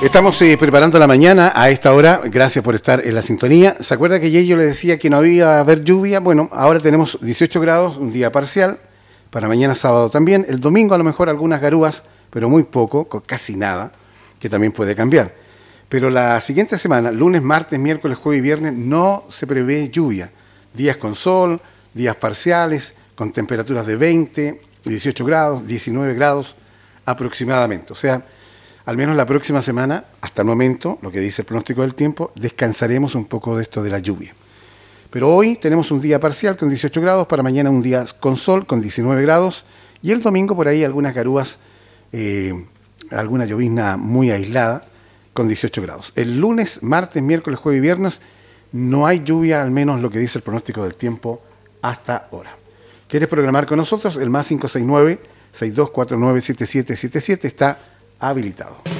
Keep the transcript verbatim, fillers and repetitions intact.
Estamos eh, preparando la mañana a esta hora. Gracias por estar en la sintonía. ¿Se acuerda que ayer yo le decía que no había a haber lluvia? Bueno, ahora tenemos dieciocho grados, un día parcial. Para mañana sábado también. El domingo a lo mejor algunas garúas, pero muy poco, casi nada, que también puede cambiar. Pero la siguiente semana, lunes, martes, miércoles, jueves y viernes, no se prevé lluvia. Días con sol, días parciales, con temperaturas de veinte, dieciocho grados, diecinueve grados aproximadamente. O sea, al menos la próxima semana, hasta el momento, lo que dice el pronóstico del tiempo, descansaremos un poco de esto de la lluvia. Pero hoy tenemos un día parcial con dieciocho grados, para mañana un día con sol con diecinueve grados, y el domingo por ahí algunas garúas, eh, alguna llovizna muy aislada con dieciocho grados. El lunes, martes, miércoles, jueves y viernes no hay lluvia, al menos lo que dice el pronóstico del tiempo hasta ahora. ¿Quieres programar con nosotros? El más cinco seis nueve, seis dos cuatro nueve, siete siete siete siete está habilitado.